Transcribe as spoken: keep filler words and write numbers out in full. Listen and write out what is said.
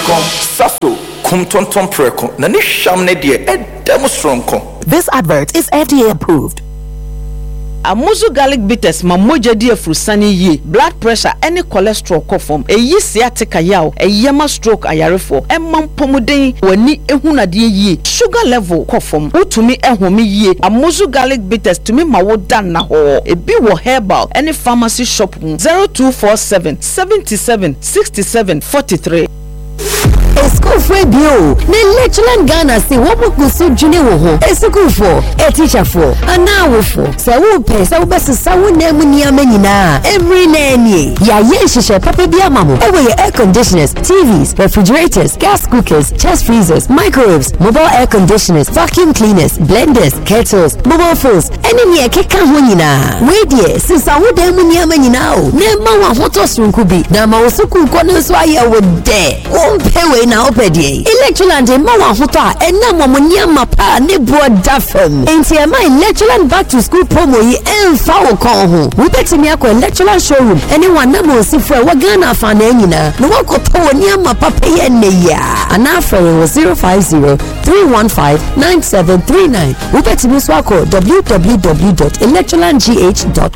preko saso kumtonton preko na ni sham ne de edem stronko. This advert is F D A approved. Amuzu garlic bitters ma moja di afrusani ye blood pressure any cholesterol kofom eyi sciatica yaw eyema stroke ayarefo emam pomuden wani ehunade ye sugar level kofom utumi ehome ye Amuzu garlic bitters tumi ma wo dan na ho ebi wo herbal any pharmacy shop zero two four seven seven seven six seven four three. A school for bio. Ne lecturer Ghana say what book so junior wo. A school for, a teacher for, and now for. So we pay so best so we name ni amenina. Every nanny. Ya yes she papa bia mamo. Ewe air conditioners, T Vs, refrigerators, gas cookers, chest freezers, microwaves, mobile air conditioners, vacuum cleaners, blenders, kettles, mobile phones. Any ni keka ho nyina. We die since I would dem ni amenina o. Ne ma wa hoto sunkubi. Na ma osuku ko no so aye wo de. O pewe na opedi electroland ma wa hoto a ena momonia mapa ne bro dafem enti e my electroland back to school promo yi emfa wo kon ho we betimi akọ electroland showroom anyone na mo sifo e wa Ghana fa na nyina no wa koto woni amapa peye ne ya ana afere wo zero five zero three one five nine seven three nine we betimi so akọ w w w dot electroland g h dot